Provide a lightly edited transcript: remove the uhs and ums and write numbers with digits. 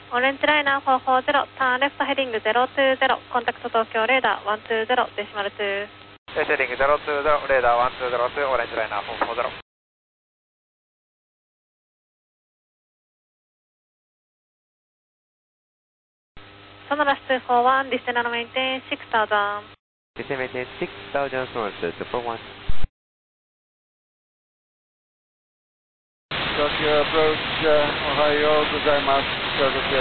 Orange Liner 440, turn left heading 020, contact Tokyo radar 120, decimal 2. Heading 020, radar 120, Orange Liner 440. Sonorous 241, descend and maintain 6000. Descend maintain 6000, Sonorous 241. Tokyo approach, Ohio, gozaimasu.